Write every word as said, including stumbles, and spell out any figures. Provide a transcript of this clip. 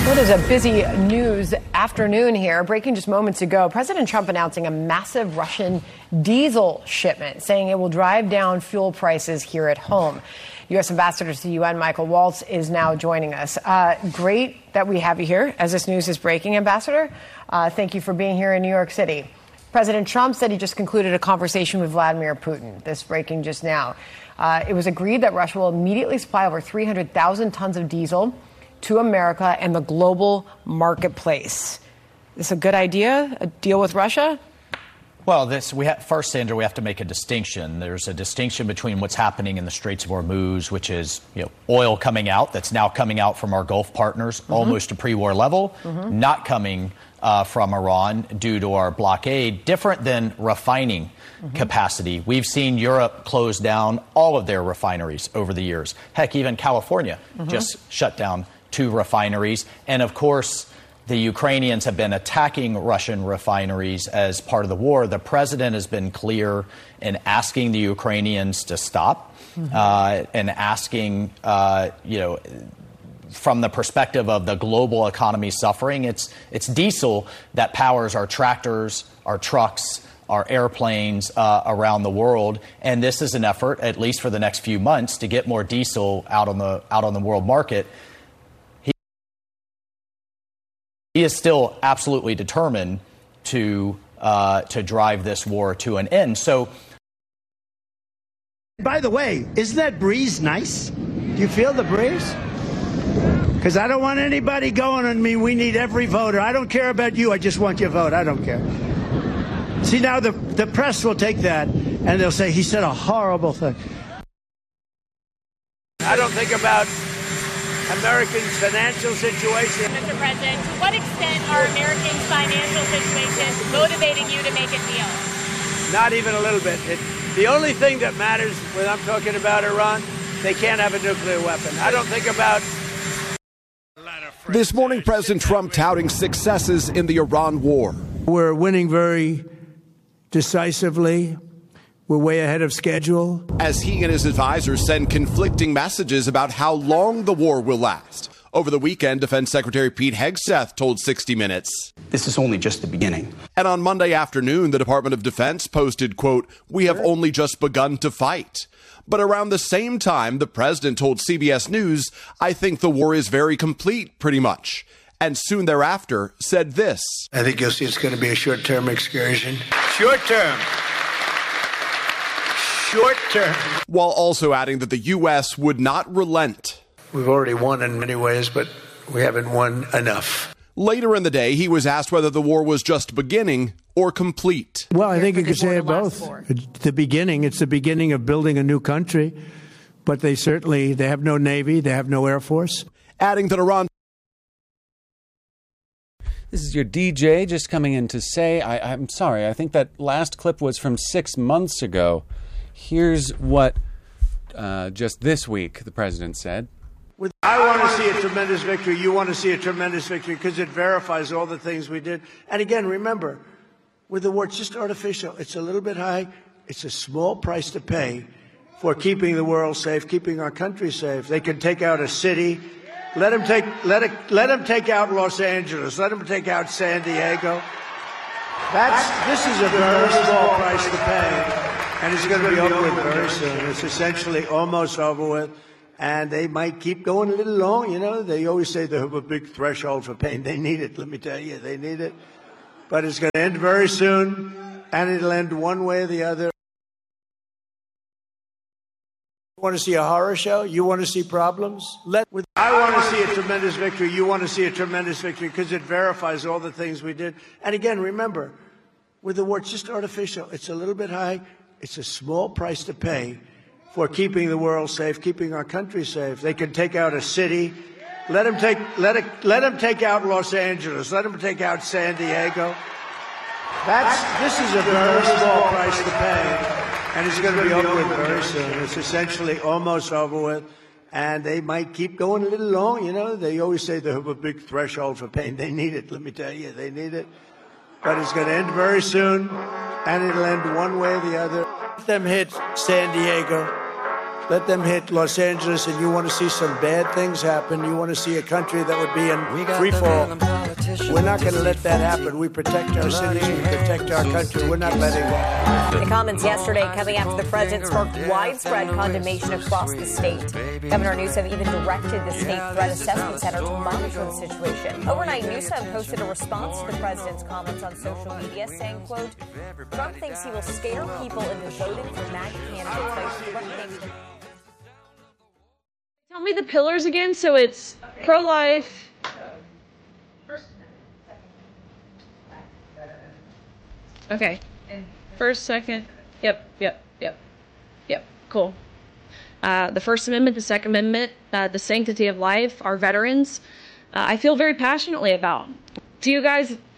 Well, it is a busy news afternoon here. Breaking just moments ago, President Trump announcing a massive Russian diesel shipment, saying it will drive down fuel prices here at home. U S Ambassador to the U N, Michael Waltz, is now joining us. Uh, great that we have you here as this news is breaking, Ambassador. Uh, thank you for being here in New York City. President Trump said he just concluded a conversation with Vladimir Putin. This breaking just now. Uh, it was agreed that Russia will immediately supply over three hundred thousand tons of diesel to America and the global marketplace. Is this a good idea, a deal with Russia? Well, this we ha- first, Sandra, we have to make a distinction. There's a distinction between what's happening in the Straits of Hormuz, which is you know, oil coming out that's now coming out from our Gulf partners, mm-hmm. almost to pre-war level, mm-hmm. not coming uh, from Iran due to our blockade, different than refining mm-hmm. capacity. We've seen Europe close down all of their refineries over the years. Heck, even California mm-hmm. just shut down two refineries. And of course, the Ukrainians have been attacking Russian refineries as part of the war. The president has been clear in asking the Ukrainians to stop mm-hmm. uh, and asking, uh, you know, from the perspective of the global economy suffering, it's it's diesel that powers our tractors, our trucks, our airplanes uh, around the world. And this is an effort, at least for the next few months, to get more diesel out on the out on the world market. He is still absolutely determined to uh, to drive this war to an end. So, by the way, isn't that breeze nice? Do you feel the breeze? Because I don't want anybody going on me. We need every voter. I don't care about you. I just want your vote. I don't care. See, now the the press will take that and they'll say he said a horrible thing. I don't think about Americans' financial situation. Mister President, to what extent are Americans' financial situations motivating you to make a deal? Not even a little bit. It, the only thing that matters when I'm talking about Iran, they can't have a nuclear weapon. I don't think about... This morning, President Trump touting successes in the Iran war. We're winning very decisively. We're way ahead of schedule. As he and his advisors send conflicting messages about how long the war will last. Over the weekend, Defense Secretary Pete Hegseth told sixty minutes. This is only just the beginning. And on Monday afternoon, the Department of Defense posted, quote, "We have only just begun to fight." But around the same time, the president told C B S News, "I think the war is very complete, pretty much." And soon thereafter said this. I think you'll see it's going to be a short-term excursion. Short-term. Short term. While also adding that the U S would not relent. We've already won in many ways, but we haven't won enough. Later in the day, he was asked whether the war was just beginning or complete. Well, I think you could say it both. It's the beginning. It's the beginning of building a new country. But they certainly, they have no Navy. They have no Air Force. Adding that Iran... This is your D J just coming in to say, I, I'm sorry, I think that last clip was from six months ago. Here's what uh, just this week the president said. I want to see a tremendous victory. You want to see a tremendous victory because it verifies all the things we did. And again, remember, with the war, it's just artificial. It's a little bit high. It's a small price to pay for keeping the world safe, keeping our country safe. They can take out a city. Let them take, let it, let them take out Los Angeles. Let them take out San Diego. That's, this is a very small price to pay. And it's going to be over with very soon. It's essentially almost over with. And they might keep going a little long, you know. They always say they have a big threshold for pain. They need it, let me tell you. They need it. But it's going to end very soon, and it'll end one way or the other. You want to see a horror show? You want to see problems? Let. With, I want to see a tremendous victory. You want to see a tremendous victory because it verifies all the things we did. And again, remember, with the war, it's just artificial. It's a little bit high. It's a small price to pay for keeping the world safe, keeping our country safe. They can take out a city. Let them take, let it, let them take out Los Angeles. Let them take out San Diego. That's, this is a very small price to pay. And it's going to be over with very soon. It's essentially almost over with. And they might keep going a little long, you know. They always say they have a big threshold for pain. They need it, let me tell you. They need it. But it's going to end very soon. And it'll end one way or the other. Let them hit San Diego. Let them hit Los Angeles, and you want to see some bad things happen. You want to see a country that would be in free fall. We're not going to let that happen. We protect our cities. We protect our country. We're not letting that happen. The comments yesterday coming after the president sparked widespread condemnation across the state. Governor Newsom even directed the state threat assessment center to monitor the situation. Overnight, Newsom posted a response to the president's comments on social media saying, quote, Trump thinks he will scare people into voting for MAGA candidates. Tell me the pillars again. So it's pro-life. Okay. First, second. Yep, yep, yep, yep. Cool. Uh, the First Amendment, the Second Amendment, uh, the sanctity of life, our veterans, uh, I feel very passionately about. Do you guys